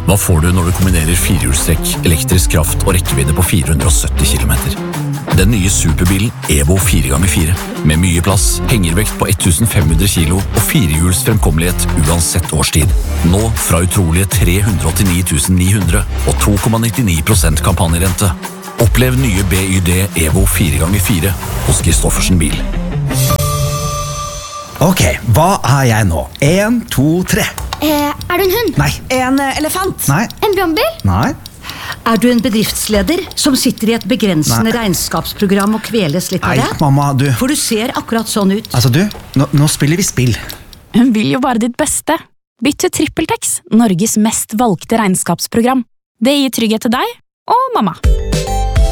Hva får du når du kombinerer firehjulstrekk, elektrisk kraft og rekkevidde på 470 km? Den nye superbilen Evo 4x4, med mye plass, hengervekt på 1500 kilo og firehjuls fremkommelighet uansett årstid. Nå fra utrolige 389 900 og 2,99% kampanjerente. Opplev nye BYD Evo 4x4 hos Kristoffersen bil. Ok, hva er jeg nå? 1, 2, 3. Er du en hund? Nei. En elefant? Nei. En brannbil? Nei. Er du en bedriftsleder som sitter i et begrensende regnskapsprogram og kveles litt av Nei, det? mamma, du. For du ser akkurat sånn ut. Altså, du, nå spiller vi spill. Hun vil jo bare ditt beste. Bytt til TrippelTex, Norges mest valgte regnskapsprogram. Det gir trygghet til deg og mamma.